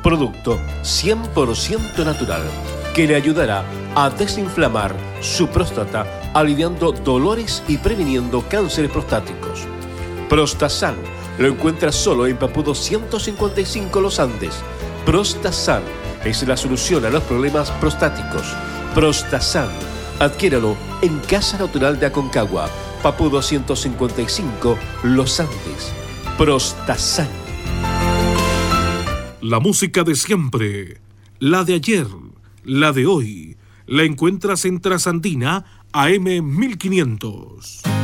producto 100% natural que le ayudará a desinflamar su próstata, aliviando dolores y previniendo cánceres prostáticos. Prostasan lo encuentra solo en Papudo 155 Los Andes. Prostasan es la solución a los problemas prostáticos. Prostasan, adquiéralo en Casa Natural de Aconcagua, Papudo 155 Los Andes. Prostasan. La música de siempre, la de ayer, la de hoy, la encuentras en Trasandina AM 1500.